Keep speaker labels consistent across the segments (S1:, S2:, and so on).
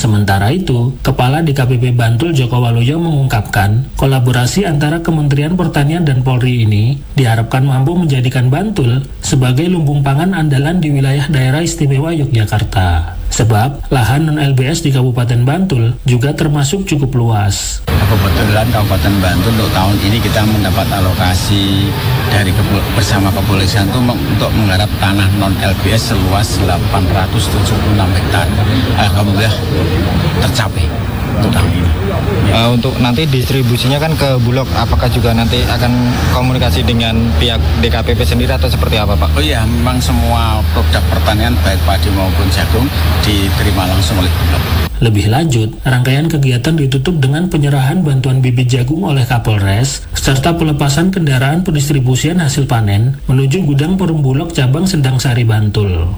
S1: Sementara itu, Kepala DKPP Bantul Joko Waluyo mengungkapkan kolaborasi antara Kementerian Pertanian dan Polri ini diharapkan mampu menjadikan Bantul sebagai lumbung pangan andalan di wilayah daerah istimewa Yogyakarta. Sebab lahan non-LBS di Kabupaten Bantul juga termasuk cukup luas.
S2: Kebetulan Kabupaten Bantul untuk tahun ini kita mendapat alokasi dari bersama kepolisian itu untuk menggarap tanah non-LBS seluas 876 hektar. Alhamdulillah tercapai untuk tahun ini.
S3: Ya. Untuk nanti distribusinya kan ke Bulog, apakah juga nanti akan komunikasi dengan pihak DKPP sendiri atau seperti apa, Pak?
S2: Oh iya, memang semua produk pertanian baik padi maupun jagung diterima langsung oleh Bulog.
S1: Lebih lanjut, rangkaian kegiatan ditutup dengan penyerahan bantuan bibit jagung oleh Kapolres, serta pelepasan kendaraan pendistribusian hasil panen menuju gudang Perum Bulog cabang Sendang Sari, Bantul.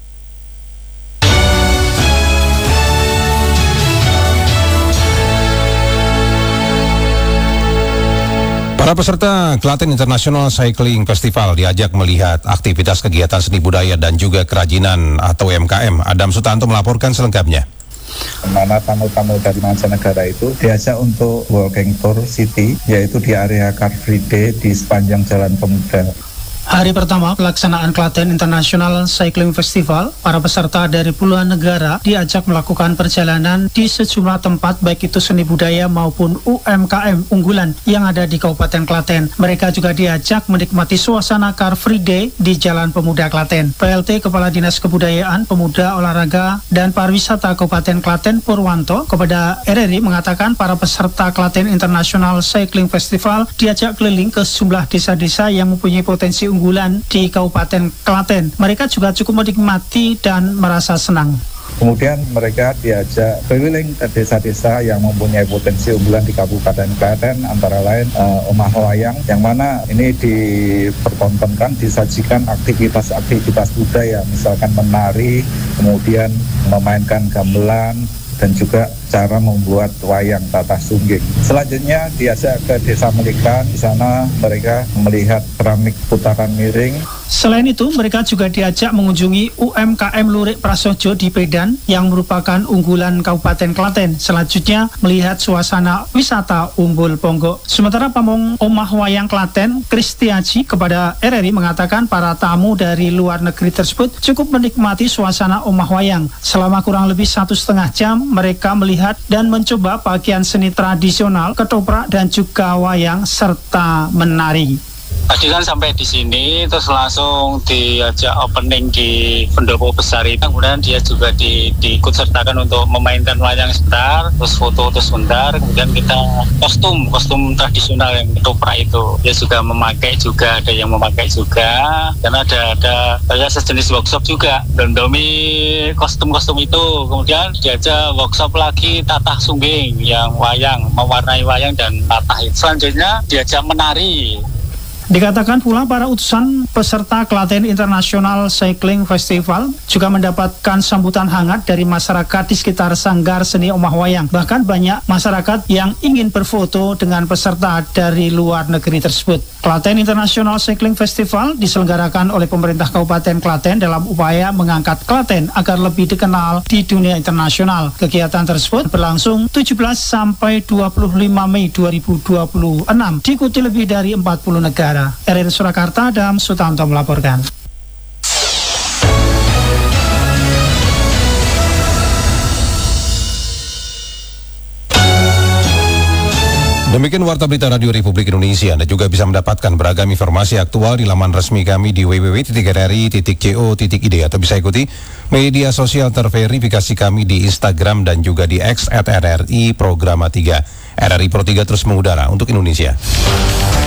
S4: Para peserta Klaten International Cycling Festival diajak melihat aktivitas kegiatan seni budaya dan juga kerajinan atau UMKM. Adam Sutanto melaporkan selengkapnya.
S5: Mana tamu-tamu dari mancanegara itu diajak untuk walking tour city, yaitu di area Car Free Day di sepanjang Jalan Pemuda.
S6: Hari pertama pelaksanaan Klaten International Cycling Festival, para peserta dari puluhan negara diajak melakukan perjalanan di sejumlah tempat baik itu seni budaya maupun UMKM unggulan yang ada di Kabupaten Klaten. Mereka juga diajak menikmati suasana Car Free Day di Jalan Pemuda Klaten. PLT Kepala Dinas Kebudayaan, Pemuda, Olahraga, dan Pariwisata Kabupaten Klaten Purwanto kepada RRI mengatakan para peserta Klaten International Cycling Festival diajak keliling ke sejumlah desa-desa yang mempunyai potensi unggulan di Kabupaten Klaten. Mereka juga cukup menikmati dan merasa senang.
S5: Kemudian mereka diajak keliling ke desa-desa yang mempunyai potensi unggulan di Kabupaten Klaten, antara lain Omah Wayang, yang mana ini dipertontonkan, disajikan aktivitas-aktivitas budaya, misalkan menari, kemudian memainkan gamelan, dan juga cara membuat wayang tatah sungging. Selanjutnya diajak ke Desa Melikan, di sana mereka melihat keramik putaran miring.
S6: Selain itu, mereka juga diajak mengunjungi UMKM Lurik Prasojo di Pedan yang merupakan unggulan Kabupaten Klaten. Selanjutnya, melihat suasana wisata Umbul Ponggok. Sementara Pamong Omah Wayang Klaten, Kristiaji, kepada RRI mengatakan para tamu dari luar negeri tersebut cukup menikmati suasana Omah Wayang. Selama kurang lebih 1,5 jam, mereka melihat dan mencoba pakaian seni tradisional, ketoprak, dan juga wayang, serta menari.
S7: Tadi kan sampai di sini, terus langsung diajak opening di pendopo besar itu. Kemudian dia juga diikut sertakan untuk memainkan wayang sebentar, terus foto sebentar. Kemudian kita kostum tradisional yang ketoprak itu. Dia juga memakai juga, ada yang memakai juga. Karena ada sejenis workshop juga, dondomi kostum-kostum itu. Kemudian diajak workshop lagi tatah sungging, yang wayang, mewarnai wayang dan tatah itu. Selanjutnya diajak menari.
S6: Dikatakan pula para utusan peserta Klaten International Cycling Festival juga mendapatkan sambutan hangat dari masyarakat di sekitar Sanggar Seni Omah Wayang. Bahkan banyak masyarakat yang ingin berfoto dengan peserta dari luar negeri tersebut. Klaten International Cycling Festival diselenggarakan oleh pemerintah Kabupaten Klaten dalam upaya mengangkat Klaten agar lebih dikenal di dunia internasional. Kegiatan tersebut berlangsung 17 sampai 25 Mei 2026, diikuti lebih dari 40 negara. RRI Surakarta, Adam Sutanto melaporkan.
S4: Demikian Warta Berita Radio Republik Indonesia. Anda juga bisa mendapatkan beragam informasi aktual di laman resmi kami di www.rri.co.id atau bisa ikuti media sosial terverifikasi kami di Instagram dan juga di X @RRI Programa 3. RRI Pro 3 terus mengudara untuk Indonesia.